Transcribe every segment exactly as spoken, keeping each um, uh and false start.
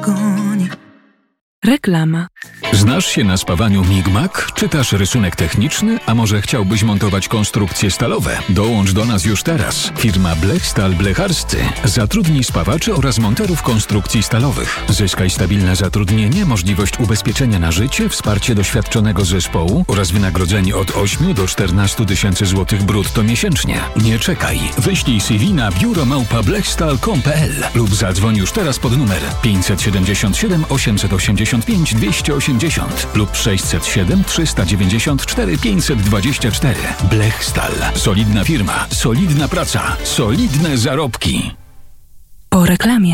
goni. Reklama. Znasz się na spawaniu Migmak? Czytasz rysunek techniczny? A może chciałbyś montować konstrukcje stalowe? Dołącz do nas już teraz. Firma Blechstal Blecharscy zatrudni spawaczy oraz monterów konstrukcji stalowych. Zyskaj stabilne zatrudnienie, możliwość ubezpieczenia na życie, wsparcie doświadczonego zespołu oraz wynagrodzenie od ośmiu do czternastu tysięcy złotych brutto miesięcznie. Nie czekaj. Wyślij C V na biuro małpa blechstal kropka com kropka p l lub zadzwoń już teraz pod numer pięćset siedemdziesiąt siedem osiemset osiemdziesiąt pięć dwieście osiemdziesiąt lub sześćset siedem trzysta dziewięćdziesiąt cztery pięćset dwadzieścia cztery. Blechstal. Solidna firma, solidna praca, solidne zarobki. Po reklamie.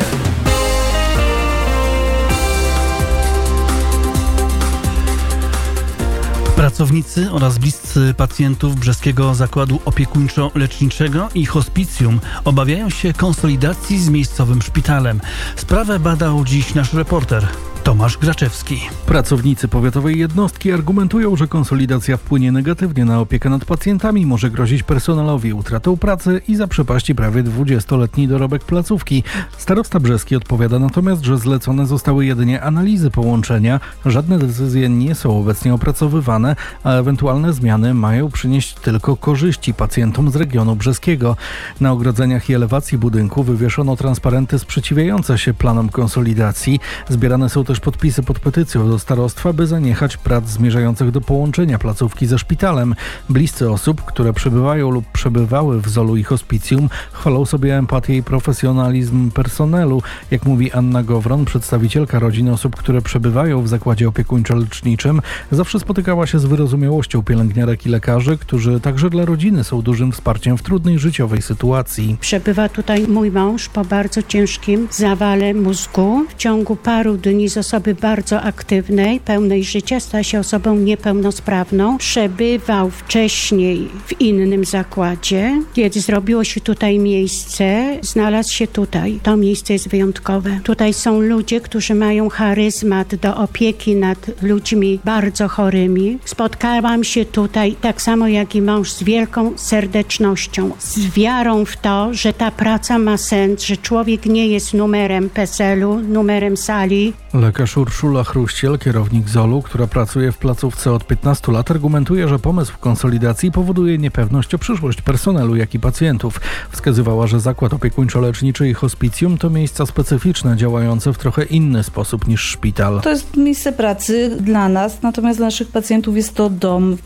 Pracownicy oraz bliscy pacjentów Brzeskiego Zakładu Opiekuńczo-Leczniczego i Hospicjum obawiają się konsolidacji z miejscowym szpitalem. Sprawę badał dziś nasz reporter Tomasz Graczewski. Pracownicy powiatowej jednostki argumentują, że konsolidacja wpłynie negatywnie na opiekę nad pacjentami, może grozić personelowi utratą pracy i zaprzepaści prawie dwudziestoletni dorobek placówki. Starosta brzeski odpowiada natomiast, że zlecone zostały jedynie analizy połączenia. Żadne decyzje nie są obecnie opracowywane, a ewentualne zmiany mają przynieść tylko korzyści pacjentom z regionu brzeskiego. Na ogrodzeniach i elewacji budynku wywieszono transparenty sprzeciwiające się planom konsolidacji. Zbierane są też podpisy pod petycją do starostwa, by zaniechać prac zmierzających do połączenia placówki ze szpitalem. Bliscy osób, które przebywają lub przebywały w Zolu i Hospicjum, chwalą sobie empatię i profesjonalizm personelu. Jak mówi Anna Gowron, przedstawicielka rodzin osób, które przebywają w zakładzie opiekuńczo-leczniczym, zawsze spotykała się z wyrozumiałością pielęgniarek i lekarzy, którzy także dla rodziny są dużym wsparciem w trudnej życiowej sytuacji. Przebywa tutaj mój mąż po bardzo ciężkim zawale mózgu. W ciągu paru dni z osoby bardzo aktywnej, pełnej życia, stała się osobą niepełnosprawną. Przebywał wcześniej w innym zakładzie. Kiedy zrobiło się tutaj miejsce, znalazł się tutaj. To miejsce jest wyjątkowe. Tutaj są ludzie, którzy mają charyzmat do opieki nad ludźmi bardzo chorymi. Spotkałam się tutaj, tak samo jak i mąż, z wielką serdecznością, z wiarą w to, że ta praca ma sens, że człowiek nie jest numerem P E S E L-u, numerem sali. Lekarz Urszula Chruściel, kierownik Zolu, która pracuje w placówce od piętnastu lat, argumentuje, że pomysł konsolidacji powoduje niepewność o przyszłość personelu, jak i pacjentów. Wskazywała, że zakład opiekuńczo-leczniczy i hospicjum to miejsca specyficzne, działające w trochę inny sposób niż szpital. To jest miejsce pracy dla nas, natomiast dla naszych pacjentów jest to dom.